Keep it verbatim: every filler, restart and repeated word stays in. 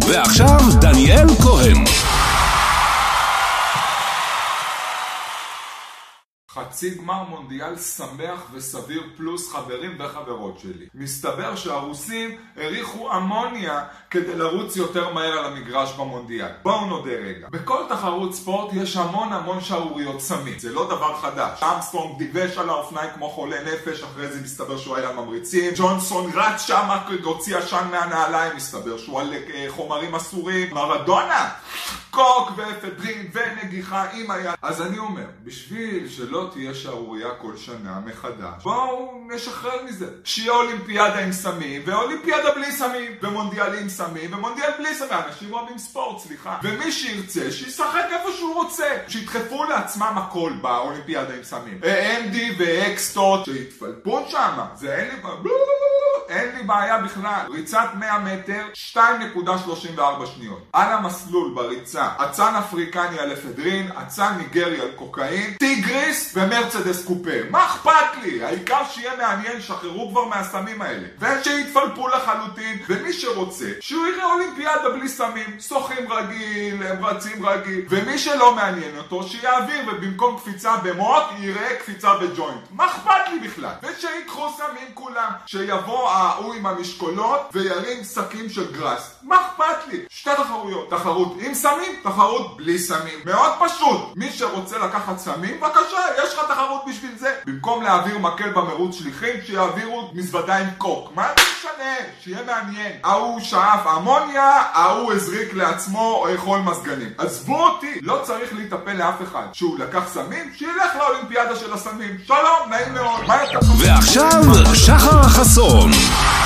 ועכשיו דניאל כהן. חצי גמר מונדיאל שמח וסביר פלוס חברים וחברות שלי. מסתבר שהרוסים הריחו אמוניה כדי לרוץ יותר מהר על המגרש במונדיאל. בואו נודה רגע. בכל תחרות ספורט יש המון המון שערוריות סמים. זה לא דבר חדש. אמסטרונג דיבש על האופניים כמו חולה נפש, אחרי זה מסתבר שהוא היה ממריצים. ג'ונסון רץ שם, הוציא עשן מהנעליים, מסתבר שהוא על חומרים אסורים. מרדונה! קוק ואפדרין ונגיחה עם היד. אז אני אומר, בשביל שלא תהיה שערוריה כל שנה מחדש, בואו נשחרר מזה. שיהיה אולימפיאדה עם סמים, ואולימפיאדה בלי סמים, ומונדיאל עם סמים, ומונדיאל בלי סמים. אנשים אוהבים ספורט, סליחה. ומי שירצה, שישחק איפה שהוא רוצה. שידחפו לעצמם הכל באולימפיאדה עם סמים. אם די ואקסטות, שיתפלפון שם. זה אין לי... אין לי בעיה בכלל. ריצת מאה מטר, שתיים נקודה שלושים וארבע שניות. על המסלול בריצה, אצן אפריקני על אפדרין, אצן ניגרי על קוקאין, טיגריס ומרצדס קופה. מה אכפת לי? העיקר שיהיה מעניין, שחררו כבר מהסמים האלה. ושיתפלפו לחלוטין, ומי שרוצה, שהוא יראה אולימפיאדה בלי סמים, שוחים רגיל, הם רצים רגיל, ומי שלא מעניין אותו, שיעביר, ובמקום קפיצה במות, יראה קפיצה בג'וינט. מה אכפת לי בכלל? ושיקחו סמים כולם, שיבוא ההוא עם המשקולות וירים שקים של גרס. מה אכפת לי? שתי תחרויות. תחרות עם סמים, תחרות בלי סמים. מאוד פשוט. מי שרוצה לקחת סמים, בבקשה, יש לך תחרות בשביל זה. במקום להעביר מקל במרוץ שליחים, שיעבירו מזוודה עם קוק. מה זה משנה? שיהיה מעניין. ההוא שאף אמוניה, ההוא הזריק לעצמו או יכול מזגנים. עזבו אותי, לא צריך להיטפל לאף אחד. שהוא לקח סמים, שילך לאולימפיאדה של הסמים. שלום, נעים מאוד. ועכשיו שחר חסון.